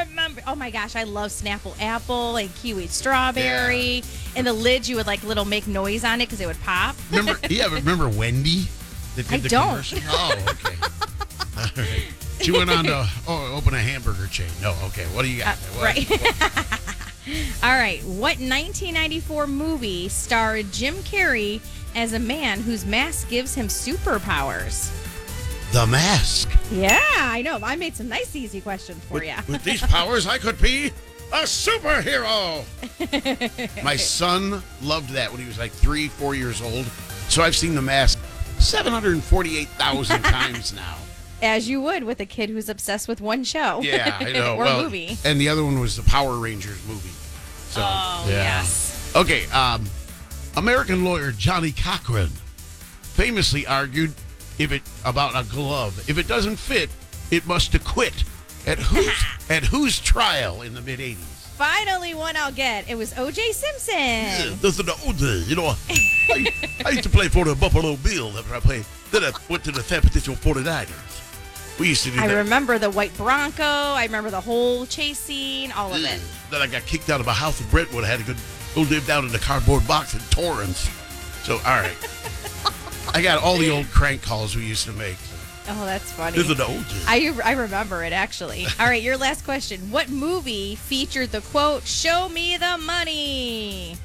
remember. Oh my gosh, I love Snapple apple and kiwi strawberry. And the lid, you would like little make noise on it because it would pop. Remember Wendy? That did the don't. Commercial? Oh, okay. All right. She went on to open a hamburger chain. No, okay. What do you got? Right. All right. What 1994 movie starred Jim Carrey as a man whose mask gives him superpowers? The Mask. Yeah, I know. I made some nice, easy questions for you. With these powers, I could be a superhero. My son loved that when he was like 3-4 years old. So I've seen The Mask 748,000 times now. As you would with a kid who's obsessed with one show. Yeah, I know. Or movie. And the other one was the Power Rangers movie. So, yes. Okay, American lawyer Johnny Cochran famously argued about a glove. If it doesn't fit, it must acquit. At whose trial in the mid-'80s? Finally one I'll get. It was O.J. Simpson. Yeah, this is the O.J. You know, I used to play for the Buffalo Bills after I played. Then I went to the San Francisco 49ers. We used to do that. I remember the white Bronco. I remember the whole chase scene, all of it. Then I got kicked out of my house in Brentwood. I had to go live down in the cardboard box in Torrance. So, all right. I got all the old crank calls we used to make. Oh, that's funny. This is the old. I remember it, actually. All right, your last question. What movie featured the quote, "Show me the money"?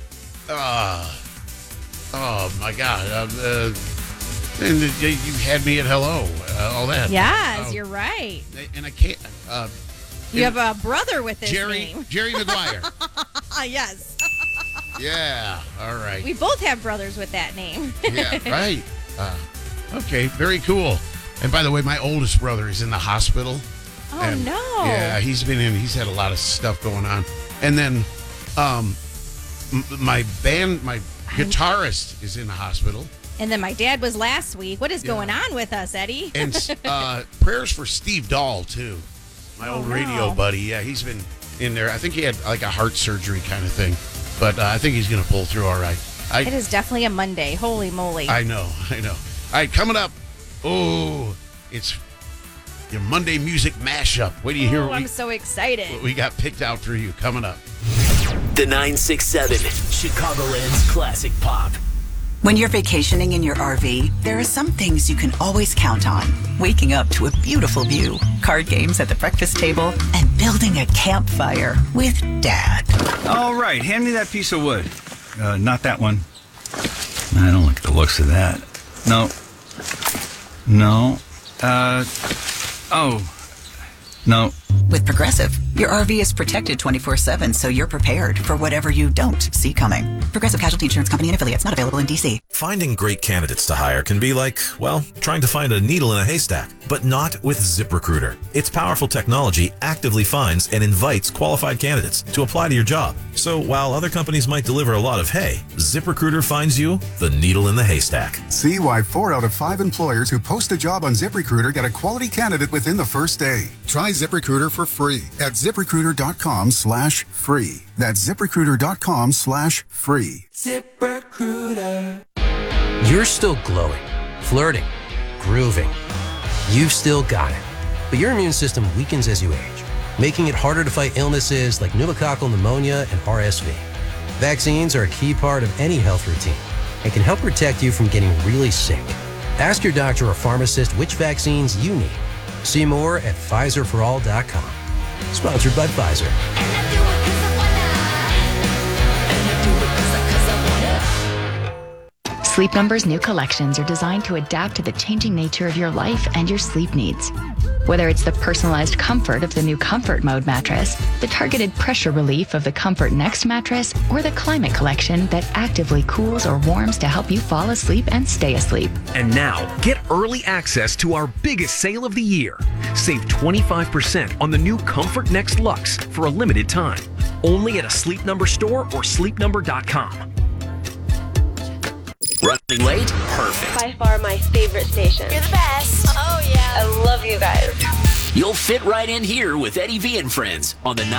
Oh, my God. And you had me at hello, all that. Yes, you're right. And I can't. You have a brother with this name. Jerry Maguire. Yes. Yeah, all right. We both have brothers with that name. Yeah, right. Okay, very cool. And by the way, my oldest brother is in the hospital. Oh, and, no. Yeah, he's had a lot of stuff going on. And then my guitarist is in the hospital. And then my dad was last week. What is going on with us, Eddie? And prayers for Steve Dahl, too. My old radio buddy. Yeah, he's been in there. I think he had like a heart surgery kind of thing. But I think he's going to pull through all right. It is definitely a Monday. Holy moly. I know. All right, coming up. Oh, it's your Monday music mashup. Wait till you hear I'm so excited. What we got picked out for you coming up. The 967, Chicagoland's classic pop. When you're vacationing in your RV, there are some things you can always count on. Waking up to a beautiful view, card games at the breakfast table, and building a campfire with Dad. All right, hand me that piece of wood. Not that one. I don't like the looks of that. No. No. With Progressive, your RV is protected 24/7, so you're prepared for whatever you don't see coming. Progressive Casualty Insurance Company and affiliates, not available in D.C. Finding great candidates to hire can be like, well, trying to find a needle in a haystack, but not with ZipRecruiter. Its powerful technology actively finds and invites qualified candidates to apply to your job. So while other companies might deliver a lot of hay, ZipRecruiter finds you the needle in the haystack. See why 4 out of 5 employers who post a job on ZipRecruiter get a quality candidate within the first day. Try ZipRecruiter for free at ZipRecruiter.com/free. That's ZipRecruiter.com/free. ZipRecruiter. You're still glowing, flirting, grooving. You've still got it. But your immune system weakens as you age, making it harder to fight illnesses like pneumococcal pneumonia and RSV. Vaccines are a key part of any health routine and can help protect you from getting really sick. Ask your doctor or pharmacist which vaccines you need. See more at PfizerForAll.com. Sponsored by Pfizer. Sleep Number's new collections are designed to adapt to the changing nature of your life and your sleep needs. Whether it's the personalized comfort of the new Comfort Mode mattress, the targeted pressure relief of the Comfort Next mattress, or the Climate Collection that actively cools or warms to help you fall asleep and stay asleep. And now, get early access to our biggest sale of the year. Save 25% on the new Comfort Next Luxe for a limited time. Only at a Sleep Number store or sleepnumber.com. Running late? Perfect. By far my favorite station. You're the best. Oh, yeah. I love you guys. You'll fit right in here with Eddie V and friends on the